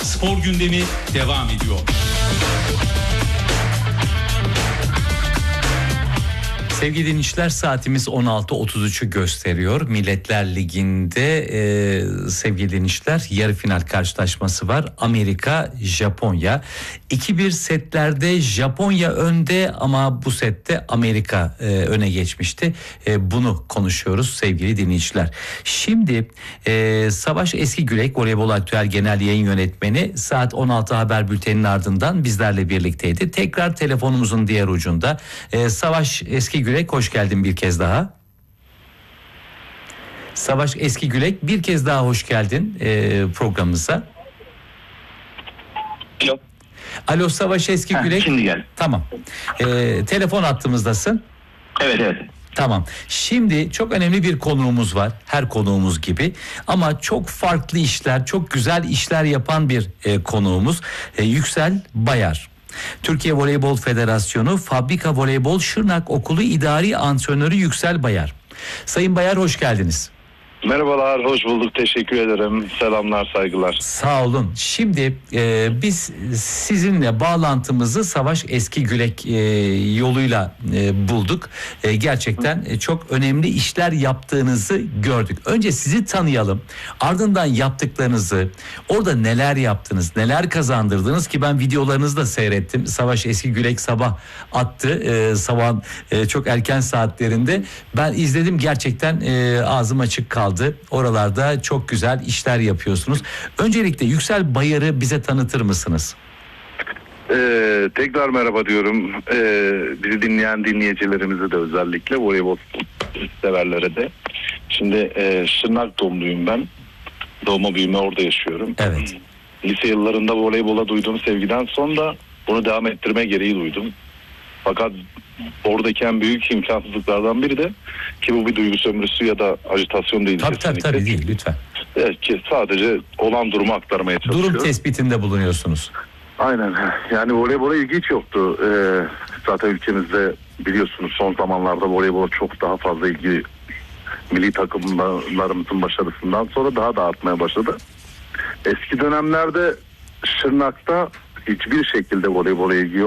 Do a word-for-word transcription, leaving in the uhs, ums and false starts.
Spor gündemi devam ediyor. Sevgili dinleyiciler, saatimiz on altı otuz üçü gösteriyor. Milletler Ligi'nde e, sevgili dinleyiciler yarı final karşılaşması var. Amerika Japonya. iki bir setlerde Japonya önde ama bu sette Amerika e, öne geçmişti. E, bunu konuşuyoruz sevgili dinleyiciler. Şimdi e, Savaş Eskigürek, Voleybol Aktüel Genel Yayın Yönetmeni, saat on altı haber bülteninin ardından bizlerle birlikteydi. Tekrar telefonumuzun diğer ucunda. E, Savaş Eskigürek, hoş geldin bir kez daha. Savaş Eskigürek, bir kez daha hoş geldin e, programımıza. Alo. Alo Savaş Eskigürek. Heh, şimdi gel. Tamam. E, telefon hattımızdasın. Evet evet. Tamam. Şimdi çok önemli bir konuğumuz var. Her konuğumuz gibi. Ama çok farklı işler, çok güzel işler yapan bir e, konuğumuz. E, Yüksel Bayar. Türkiye Voleybol Federasyonu Fabrika Voleybol Şırnak Okulu İdari Antrenörü Yüksel Bayar. Sayın Bayar, hoş geldiniz. Merhabalar, hoş bulduk. Teşekkür ederim. Selamlar, saygılar. Sağ olun. Şimdi e, biz sizinle bağlantımızı Savaş Eskigürek e, yoluyla e, bulduk. E, gerçekten e, çok önemli işler yaptığınızı gördük. Önce sizi tanıyalım. Ardından yaptıklarınızı, orada neler yaptınız, neler kazandırdınız ki ben videolarınızı da seyrettim. Savaş Eskigürek sabah attı. E, sabahın e, çok erken saatlerinde. Ben izledim, gerçekten e, ağzım açık kaldı. Oralarda çok güzel işler yapıyorsunuz. Öncelikle Yüksel Bayar'ı bize tanıtır mısınız? Ee, tekrar merhaba diyorum. Ee, bizi dinleyen dinleyicilerimize de, özellikle voleybol severlere de. Şimdi e, Şırnak doğumluyum ben. Doğma büyüme orada yaşıyorum. Evet. Lise yıllarında voleybola duyduğum sevgiden sonra bunu devam ettirme gereği duydum. Fakat oradayken büyük imkansızlıklardan biri de, ki bu bir duygu sömürüsü ya da ajitasyon değil. Tabii tabii, tabii değil, lütfen. Evet, ki sadece olan durumu aktarmaya çalışıyorum. Durum tespitinde bulunuyorsunuz. Aynen. Yani voleybola ilgi hiç yoktu. Ee, zaten ülkemizde biliyorsunuz son zamanlarda voleybola çok daha fazla ilgi, milli takımlarımızın başarısından sonra daha da artmaya başladı. Eski dönemlerde Şırnak'ta hiçbir şekilde voleybola ilgi